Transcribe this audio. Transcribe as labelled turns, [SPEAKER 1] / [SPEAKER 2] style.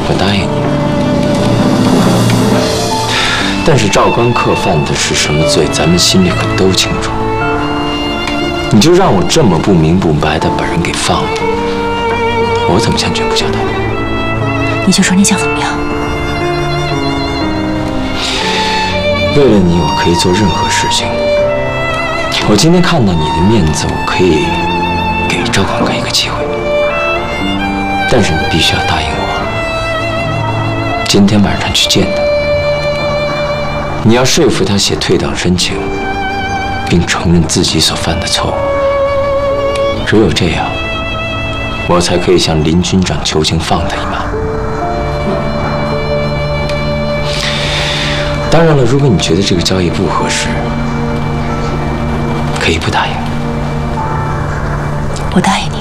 [SPEAKER 1] 我答应你。但是赵官克犯的是什么罪，咱们心里可都清楚。你就让我这么不明不白的把人给放了，我怎么向军部交代？
[SPEAKER 2] 你就说你想怎么样？
[SPEAKER 1] 为了你，我可以做任何事情。我今天看到你的面子，我可以给赵广哥一个机会，但是你必须要答应我，今天晚上去见他。你要说服他写退党申请，并承认自己所犯的错误。只有这样，我才可以向林军长求情放他一马。当然了，如果你觉得这个交易不合适，可以不答应。
[SPEAKER 2] 我答应你。